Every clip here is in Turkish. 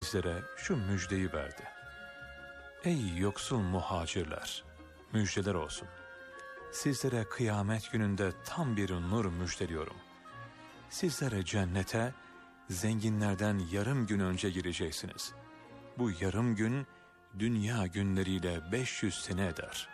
bizlere şu müjdeyi verdi. Ey yoksul muhacirler, müjdeler olsun. Sizlere kıyamet gününde tam bir nur müjdeliyorum. Sizlere cennete zenginlerden yarım gün önce gireceksiniz. Bu yarım gün dünya günleriyle 500 sene eder.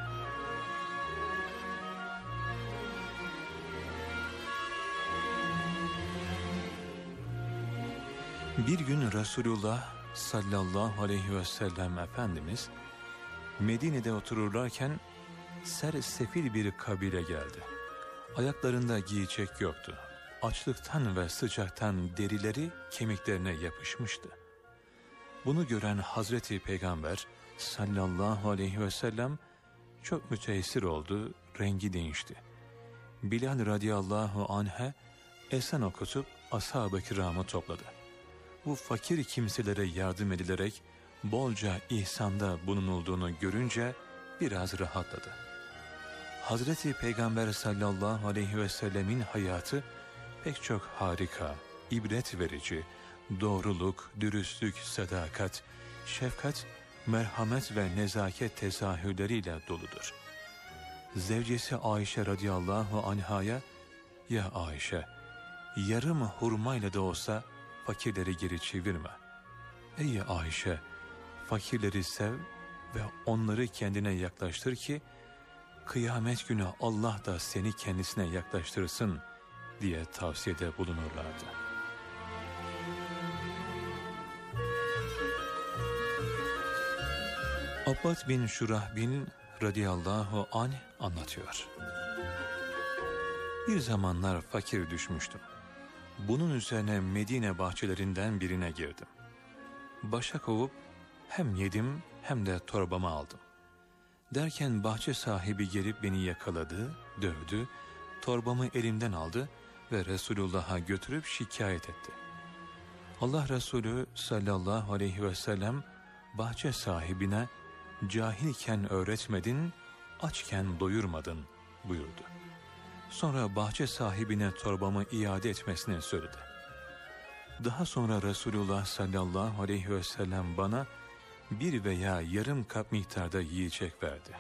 Bir gün Resulullah sallallahu aleyhi ve sellem Efendimiz Medine'de otururlarken sersefil bir kabile geldi. Ayaklarında giyecek yoktu. Açlıktan ve sıcaktan derileri kemiklerine yapışmıştı. Bunu gören Hazreti Peygamber sallallahu aleyhi ve sellem çok müteessir oldu, rengi değişti. Bilal radıyallahu anh'e ezan okutup ashab-ı kiramı topladı. Bu fakir kimselere yardım edilerek bolca ihsanda bulunulduğunu görünce biraz rahatladı. Hazreti Peygamber sallallahu aleyhi ve sellemin hayatı pek çok harika, ibret verici, doğruluk, dürüstlük, sadakat, şefkat, merhamet ve nezaket tezahürleriyle doludur. Zevcesi Ayşe radıyallahu anhaya, "Ya Ayşe, yarım hurmayla da olsa fakirleri geri çevirme. Ey Ayşe, fakirleri sev ve onları kendine yaklaştır ki kıyamet günü Allah da seni kendisine yaklaştırsın" diye tavsiyede bulunurlardı. Abbad bin Şurahbil radıyallahu anh anlatıyor. Bir zamanlar fakir düşmüştüm. Bunun üzerine Medine bahçelerinden birine girdim. Başa kovup hem yedim hem de torbamı aldım. Derken bahçe sahibi gelip beni yakaladı, dövdü, torbamı elimden aldı ve Resulullah'a götürüp şikayet etti. Allah Resulü sallallahu aleyhi ve sellem bahçe sahibine "Cahilken öğretmedin, açken doyurmadın" buyurdu. Sonra bahçe sahibine torbamı iade etmesini söyledi. Daha sonra Resulullah sallallahu aleyhi ve sellem bana bir veya yarım kap miktarda yiyecek verdi.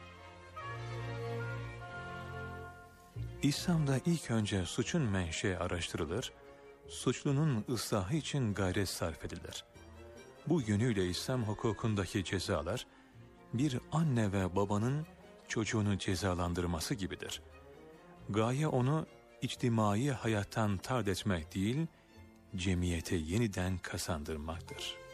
İslam'da ilk önce suçun menşei araştırılır, suçlunun ıslahı için gayret sarf edilir. Bu yönüyle İslam hukukundaki cezalar, bir anne ve babanın çocuğunu cezalandırması gibidir. Gaye onu içtimai hayattan tard etmek değil, cemiyete yeniden kazandırmaktır.